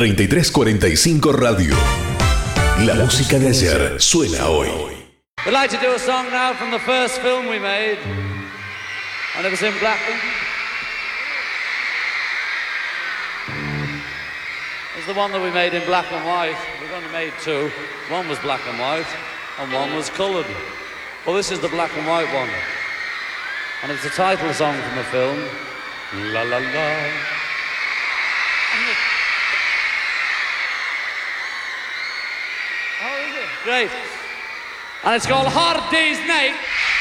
3345 Radio. La música de ayer suena hoy. We'd like to do a song now from the first film we made. And it was in black. It's the one that we made in black and white. We've only made two. One was black and white, and one was coloured. Well, this is the black and white one. And it's the title song from the film. La la la. Oh, is it? Great. And it's called Hard Day's Night.